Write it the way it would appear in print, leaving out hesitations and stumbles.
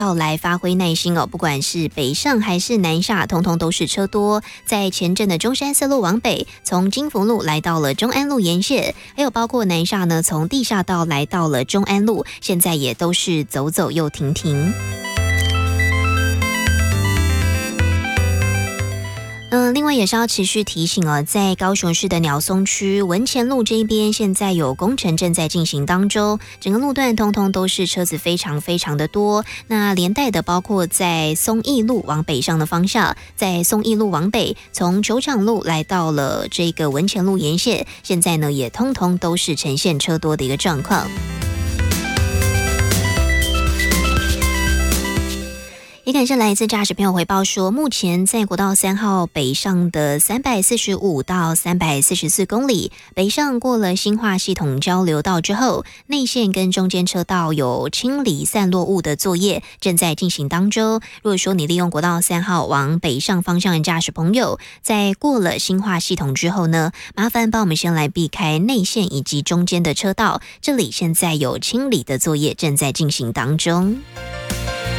要来发挥耐心哦，不管是北上还是南下，通通都是车多。在前镇的中山四路往北，从金福路来到了中安路沿线，还有包括南下呢，从地下道来到了中安路，现在也都是走走又停停。另外也是要持续提醒哦，在高雄市的鸟松区文前路这一边，现在有工程正在进行当中，整个路段通通都是车子非常非常的多。那连带的包括在松义路往北上的方向，在松义路往北，从球场路来到了这个文前路沿线，现在呢也通通都是呈现车多的一个状况。也感谢来自驾驶朋友回报说，目前在国道3号北上的345到344公里，北上过了新化系统交流道之后，内线跟中间车道有清理散落物的作业正在进行当中。如果说你利用国道3号往北上方向的驾驶朋友，在过了新化系统之后呢，麻烦帮我们先来避开内线以及中间的车道，这里现在有清理的作业正在进行当中。